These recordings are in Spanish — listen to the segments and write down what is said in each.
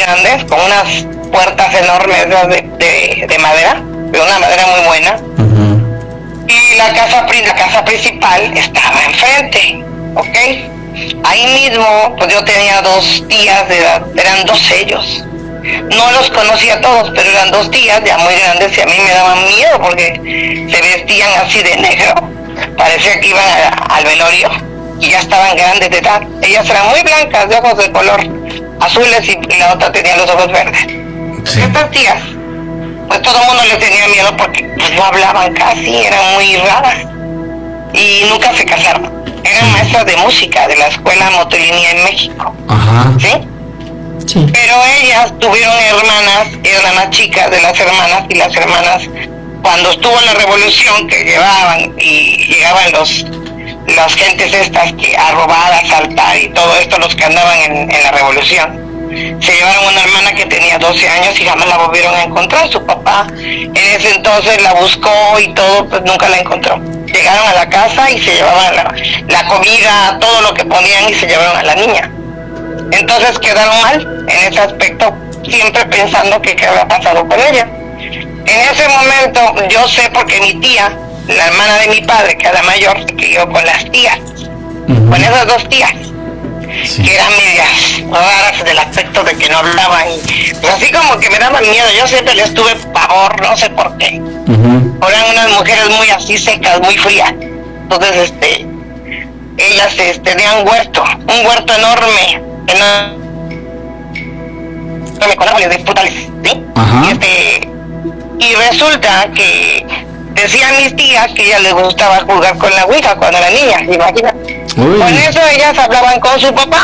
grandes, con unas puertas enormes de madera, de una madera muy buena. Y la casa principal estaba enfrente, ¿ok? Ahí mismo, pues yo tenía 2 tías de edad, eran 2 ellos. No los conocía a todos, pero eran 2 tías ya muy grandes y a mí me daban miedo porque se vestían así de negro. Parecía que iban al velorio y ya estaban grandes de edad. Ellas eran muy blancas, de ojos de color azules y la otra tenía los ojos verdes. Sí. Estas tías, pues todo el mundo les tenía miedo porque pues, no hablaban casi, eran muy raras y nunca se casaron. Eran maestras de música de la escuela Motolinía en México. Ajá. ¿Sí? Sí. Pero ellas tuvieron hermanas, eran las más chicas de las hermanas, y las hermanas, cuando estuvo la revolución que llevaban y llegaban las gentes estas que a robar, a asaltar y todo esto, los que andaban en la revolución, se llevaron una hermana que tenía 12 años y jamás la volvieron a encontrar. Su papá en ese entonces la buscó y todo, pues nunca la encontró. Llegaron a la casa y se llevaban la comida, todo lo que ponían y se llevaron a la niña. Entonces quedaron mal en ese aspecto, siempre pensando que qué había pasado con ella. En ese momento yo sé porque mi tía, la hermana de mi padre, que era mayor, se crió con las tías, con esas 2 tías, que eran medias raras del aspecto de que no hablaban, y pues así como que me daban miedo. Yo siempre les tuve pavor, no sé por qué. Eran unas mujeres muy así secas, muy frías. Entonces ellas tenían un huerto enorme con árboles de frutales, ¿sí? Y resulta que decían mis tías que a ellas les gustaba jugar con la ouija cuando era niña, imagínate. Con eso ellas hablaban con su papá.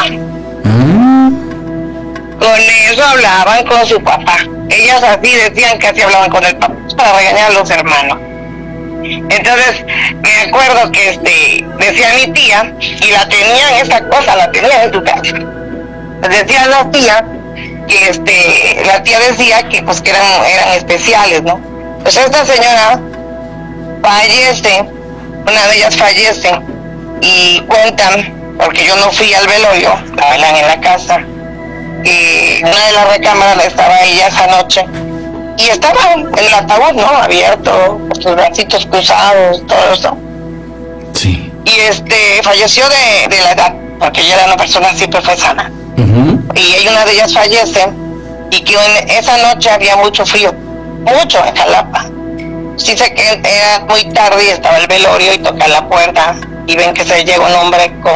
Con eso hablaban con su papá. Ellas así decían que así hablaban con el papá para regañar a los hermanos. Entonces me acuerdo que decía mi tía, y la tenían esa cosa, la tenían en su casa. Decía la tía que la tía decía que pues que eran especiales, ¿no? Pues esta señora fallece, una de ellas fallece, y cuentan, porque yo no fui al velorio, la velan en la casa, y una de las recámaras estaba ella esa noche, y estaba en el ataúd, ¿no? Abierto, con sus bracitos cruzados, todo eso. Sí. Y falleció de la edad, porque ella era una persona siempre fue sana. Y una de ellas fallece, y que esa noche había mucho frío, mucho en Jalapa. Sí sé que era muy tarde y estaba el velorio y toca la puerta y ven que se llega un hombre con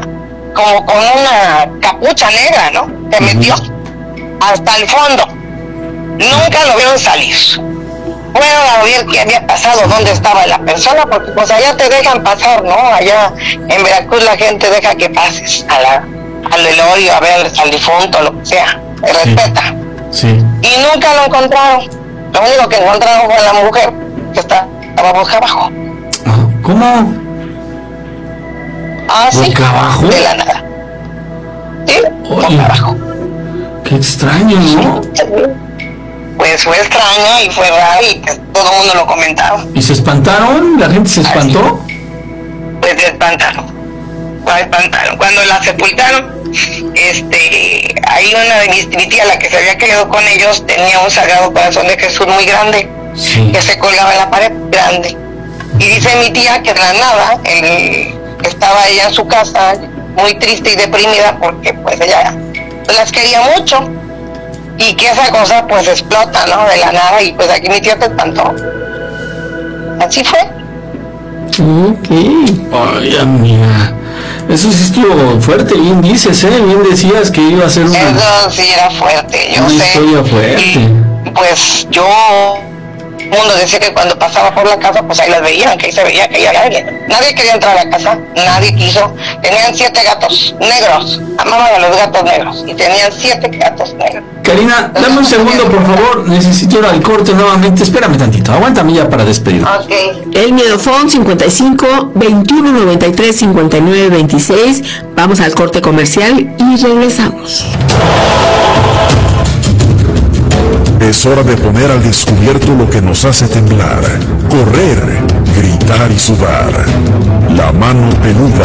una capucha negra, ¿no? Se metió hasta el fondo. Nunca lo vieron salir. Fueron a ver qué había pasado, dónde estaba la persona, porque pues allá te dejan pasar, ¿no? Allá en Veracruz la gente deja que pases al velorio a ver al difunto, lo que sea, te respeta. Sí. Y nunca lo encontraron. Lo único que encontraron fue la mujer que estaba boca abajo. ¿Cómo? Sí, ¿Boca abajo? de la nada. Sí, boca abajo. Qué extraño, ¿no? Pues fue extraño y fue raro y pues, todo el mundo lo comentaba. ¿Y se espantaron? ¿La gente se espantó? Pues se espantaron. Cuando la sepultaron, ahí una de mi tía, la que se había quedado con ellos, tenía un Sagrado Corazón de Jesús muy grande, que se colgaba en la pared grande. Y dice mi tía que de la nada, estaba ella en su casa, muy triste y deprimida, porque pues ella las quería mucho, y que esa cosa pues explota, ¿no? De la nada, y pues aquí mi tía se espantó. Así fue. Ok. Ay, amiga. Eso sí estuvo fuerte, bien dices, bien decías que iba a ser una... Eso sí era fuerte, yo sé. Una historia fuerte. Y pues yo... El mundo decía que cuando pasaba por la casa, pues ahí las veían, que ahí se veía que ahí había alguien. Nadie quería entrar a la casa, nadie quiso. Tenían 7 gatos negros, amaban a los gatos negros, y tenían 7 gatos negros. Karina, dame un segundo, por favor, necesito ir al corte nuevamente, espérame tantito, aguántame ya para despedir. Ok. El Miedofón 55 21 93 59 26. Vamos al corte comercial y regresamos. Es hora de poner al descubierto lo que nos hace temblar, correr, gritar y sudar. La mano peluda